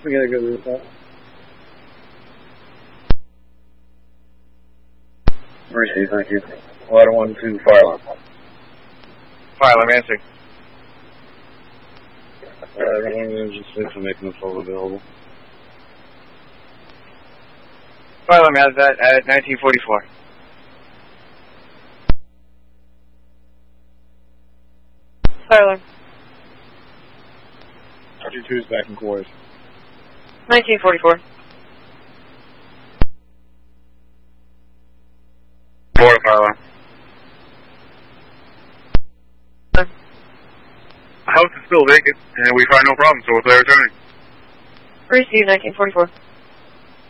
We gotta go to the top. Receive, thank you. Ladder 1 to fire alarm. Fire alarm, answer. Just 6, I'm making the phone available. Fire alarm, how's that at 1944? Fire alarm. 32 is back in quarters. 1944. 4 fire alarm. The house is still vacant, and we find no problem, so it's returning. Receive 1944.